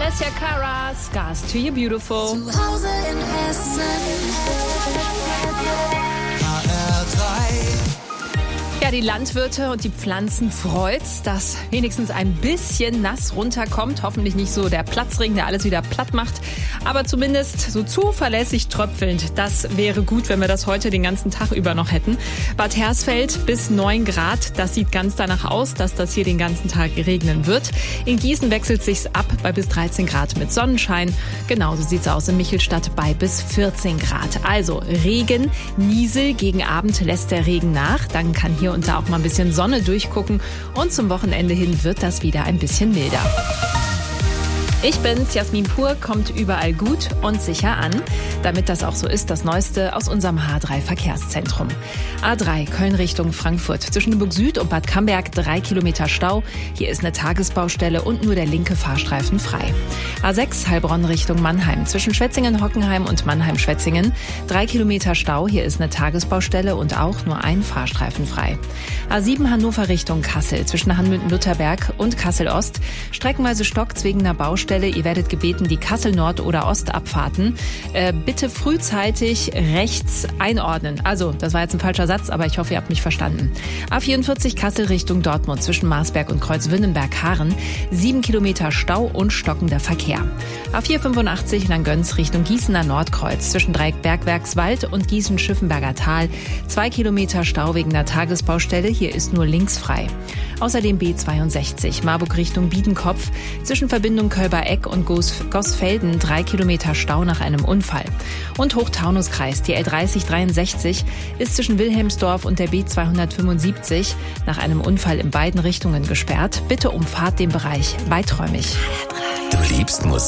Alessia Cara, Scars to You Beautiful. Zu Hause in Hessen. Ja, die Landwirte und die Pflanzen freut's, dass wenigstens ein bisschen nass runterkommt. Hoffentlich nicht so der Platzregen, der alles wieder platt macht. Aber zumindest so zuverlässig tröpfelnd. Das wäre gut, wenn wir das heute den ganzen Tag über noch hätten. Bad Hersfeld bis 9 Grad. Das sieht ganz danach aus, dass das hier den ganzen Tag regnen wird. In Gießen wechselt sich's ab bei bis 13 Grad mit Sonnenschein. Genauso sieht's aus in Michelstadt bei bis 14 Grad. Also Regen, Niesel. Gegen Abend lässt der Regen nach. Dann kann hier und da auch mal ein bisschen Sonne durchgucken. Und zum Wochenende hin wird das wieder ein bisschen milder. Ich bin's, Jasmin Pur, kommt überall gut und sicher an. Damit das auch so ist, das Neueste aus unserem H3-Verkehrszentrum. A3 Köln Richtung Frankfurt. Zwischen Hamburg Süd und Bad Camberg 3 Kilometer Stau. Hier ist eine Tagesbaustelle und nur der linke Fahrstreifen frei. A6 Heilbronn Richtung Mannheim. Zwischen Schwetzingen-Hockenheim und Mannheim-Schwetzingen 3 Kilometer Stau. Hier ist eine Tagesbaustelle und auch nur ein Fahrstreifen frei. A7 Hannover Richtung Kassel. Zwischen Hanmünden-Lutherberg und Kassel-Ost. Streckenweise stockt's wegen einer Baustelle. Ihr werdet gebeten, die Kassel-Nord- oder Ostabfahrten bitte frühzeitig rechts einordnen. Also, das war jetzt ein falscher Satz, aber ich hoffe, ihr habt mich verstanden. A44 Kassel Richtung Dortmund zwischen Marsberg und Kreuzwünnenberg-Haaren 7 Kilometer Stau und stockender Verkehr. A485 Langgöns Richtung Gießener Nordkreuz zwischen Dreieck-Bergwerkswald und Gießen-Schiffenberger Tal 2 Kilometer Stau wegen der Tagesbaustelle. Hier ist nur links frei. Außerdem B62 Marburg Richtung Biedenkopf zwischen Verbindung Kölber-Eck und Gosfelden 3 Kilometer Stau nach einem Unfall. Und Hochtaunuskreis, die L3063 ist zwischen Wilhelmsdorf und der B275 nach einem Unfall in beiden Richtungen gesperrt. Bitte umfahrt den Bereich weiträumig. Du liebst Musik?